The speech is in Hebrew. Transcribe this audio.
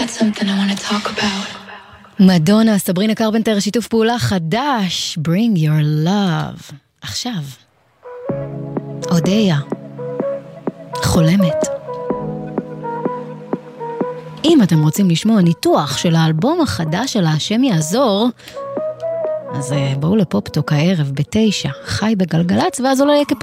got something I want to talk about. מדונה, סברינה קרפנטר, שיתוף פעולה חדש, Bring Your Love. עכשיו, אודיה, חולמת. אם אתם רוצים לשמוע ניתוח של האלבום החדש של השם יעזור, אז בואו לפופטוק הערב ב9, חי בגלגלץ, ואז אולי